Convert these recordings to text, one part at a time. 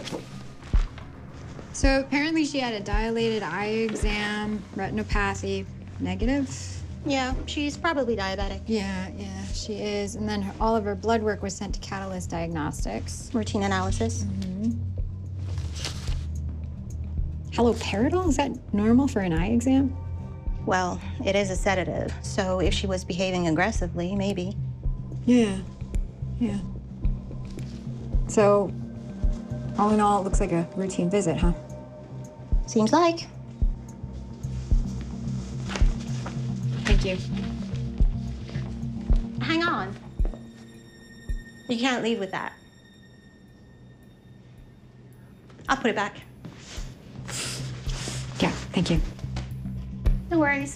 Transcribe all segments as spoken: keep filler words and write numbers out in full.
So apparently she had a dilated eye exam, retinopathy, negative. Yeah, she's probably diabetic. Yeah, yeah, she is. And then her, all of her blood work was sent to Catalyst Diagnostics. Routine analysis. Mm-hmm. Haloperidol? Is that normal for an eye exam? Well, it is a sedative, so if she was behaving aggressively, maybe. Yeah, yeah. So, all in all, it looks like a routine visit, huh? Seems like. Thank you. Hang on. You can't leave with that. I'll put it back. Yeah, thank you. No worries.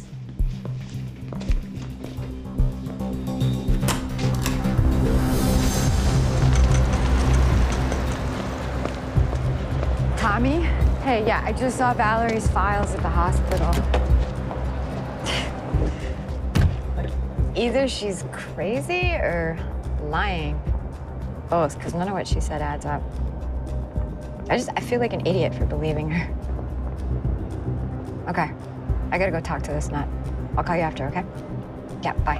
Tommy? Hey, yeah, I just saw Valerie's files at the hospital. Either she's crazy or lying. Both, because none of what she said adds up. I just, I feel like an idiot for believing her. Okay, I gotta go talk to this nut. I'll call you after, okay? Yeah, bye.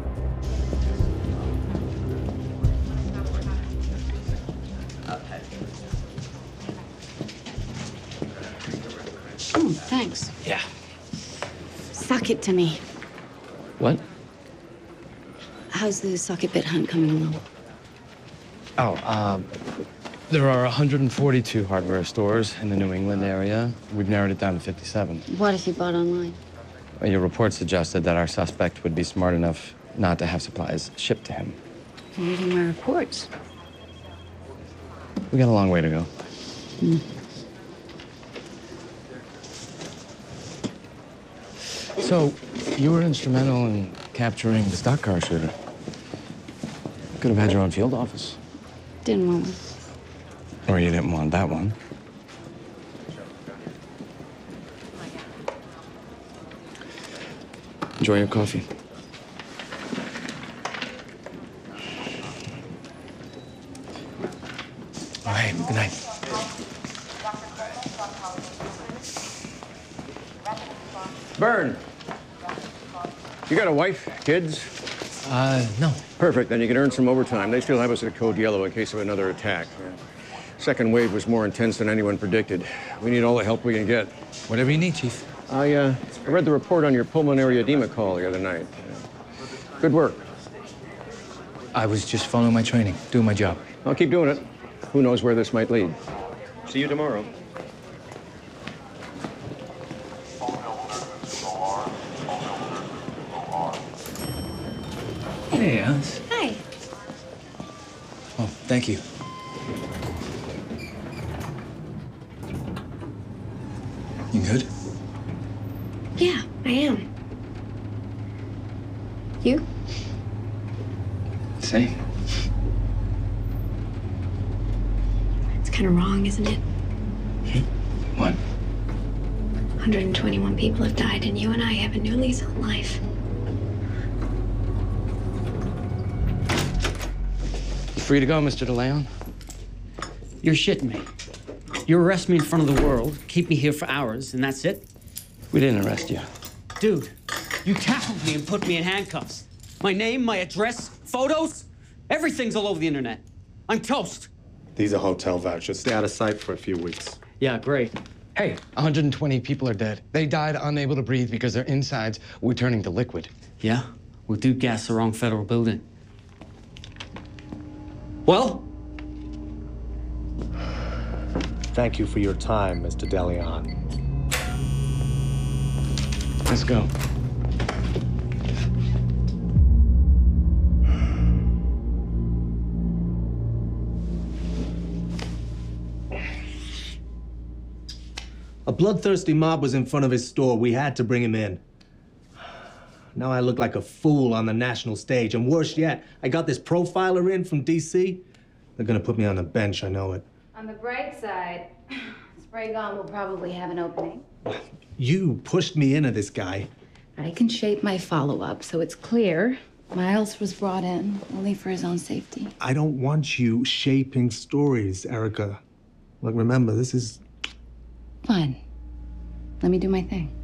Mm, thanks. Yeah. Suck it to me. What? How's the socket bit hunt coming along? Oh, um, there are one hundred forty-two hardware stores in the New England area. We've narrowed it down to fifty-seven. What if you bought online? Well, your report suggested that our suspect would be smart enough not to have supplies shipped to him. You're reading my reports. We got a long way to go. Hmm. So, you were instrumental in capturing the stock car shooter. Could have had your own field office. Didn't want one. Or you didn't want that one. Enjoy your coffee. All right, good night. Byrne, you got a wife, kids? Uh, no. Perfect, then you can earn some overtime. They still have us at Code Yellow in case of another attack. Second wave was more intense than anyone predicted. We need all the help we can get. Whatever you need, Chief. I, uh, I read the report on your pulmonary edema call the other night. Good work. I was just following my training, doing my job. I'll keep doing it. Who knows where this might lead. See you tomorrow. Hey, Alice. Hi. Oh, thank you. You good? Yeah, I am. You? Same. It's kind of wrong, isn't it? What? one hundred twenty-one people have died, and you and I have a new lease on life. You free to go, Mister DeLeon? You're shitting me. You arrest me in front of the world, keep me here for hours, and that's it? We didn't arrest you. Dude, you tackled me and put me in handcuffs. My name, my address, photos, everything's all over the internet. I'm toast. These are hotel vouchers. Stay out of sight for a few weeks. Yeah, great. Hey, one hundred twenty people are dead. They died unable to breathe because their insides were turning to liquid. Yeah? Well, dude gassed the wrong federal building. Well? Thank you for your time, Mister DeLeon. Let's go. A bloodthirsty mob was in front of his store. We had to bring him in. Now I look like a fool on the national stage. And worse yet, I got this profiler in from D C. They're gonna put me on the bench, I know it. On the bright side, Spray Gone will probably have an opening. You pushed me into this guy. I can shape my follow-up so it's clear Miles was brought in only for his own safety. I don't want you shaping stories, Erica. Look, remember, this is... Fine. Let me do my thing.